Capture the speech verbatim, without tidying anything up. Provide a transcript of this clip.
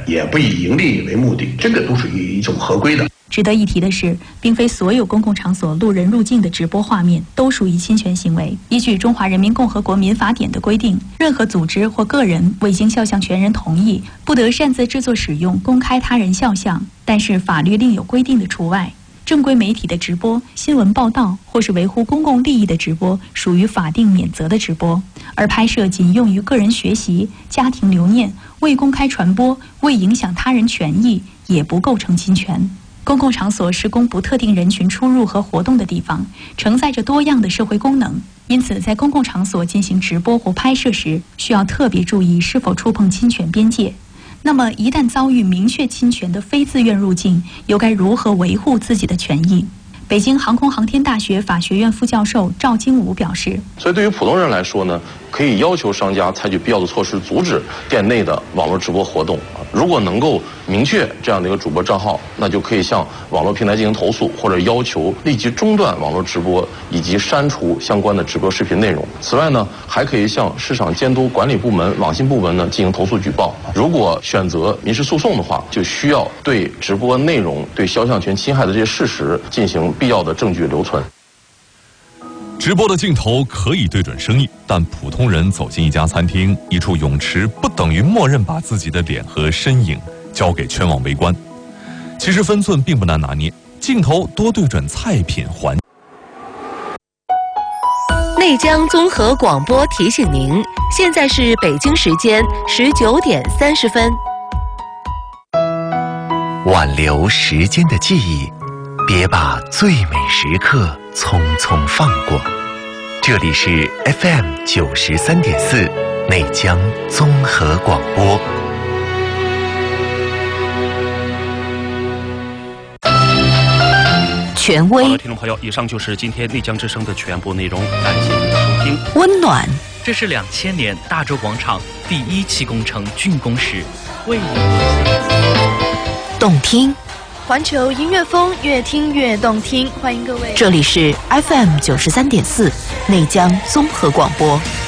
也不以盈利为目的，这个都属于一种合规的。 值得一提的是，并非所有公共场所路人入境的直播画面都属于侵权行为。依据《中华人民共和国民法典》的规定，任何组织或个人未经肖像权人同意，不得擅自制作使用、公开他人肖像。但是法律另有规定的除外。正规媒体的直播、新闻报道或是维护公共利益的直播，属于法定免责的直播；而拍摄仅用于个人学习、家庭留念、未公开传播、未影响他人权益，也不构成侵权。公共场所是供不特定人群出入和活动的地方，承载着多样的社会功能，因此在公共场所进行直播或拍摄时，需要特别注意是否触碰侵权边界。那么一旦遭遇明确侵权的非自愿入境，又该如何维护自己的权益？北京航空航天大学法学院副教授赵金武表示， 所以对于普通人来说呢，可以要求商家采取必要的措施，阻止店内的网络直播活动。如果能够明确这样的一个主播账号，那就可以向网络平台进行投诉，或者要求立即中断网络直播以及删除相关的直播视频内容。此外呢，还可以向市场监督管理部门、网信部门呢进行投诉举报。如果选择民事诉讼的话，就需要对直播内容对肖像权侵害的这些事实进行必要的证据留存。 直播的镜头可以对准生意，但普通人走进一家餐厅、一处泳池，不等于默认把自己的脸和身影交给全网围观。其实分寸并不难拿捏，镜头多对准菜品环。 内江综合广播提醒您，现在是北京时间十九点三十分。 挽留时间的记忆，别把最美时刻匆匆放过。这里是 F M 九十三点四内江综合广播。 权威。 好的，听众朋友，以上就是今天内江之声的全部内容，感谢您的收听。 温暖， 这是两千年大洲广场第一期工程竣工时为您。 动听， 环球音乐风，越听越动听，欢迎各位。 这里是 F M 九十三点四内江综合广播。